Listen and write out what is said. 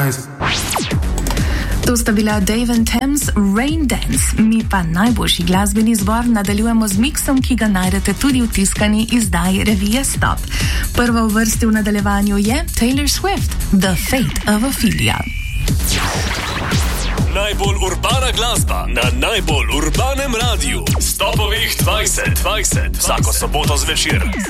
To sta bila Dave and Thames, Rain Dance. Mi pa najboljši glasbeni zbor nadaljujemo z miksom, ki ga najdete tudi v tiskani izdaji revije Stop. Prva v vrsti v nadaljevanju je Taylor Swift, The Fate of Ophelia. Najbolj urbana glasba na najbolj urbanem radiju. Stopovih 2020. Vsako soboto zvečer.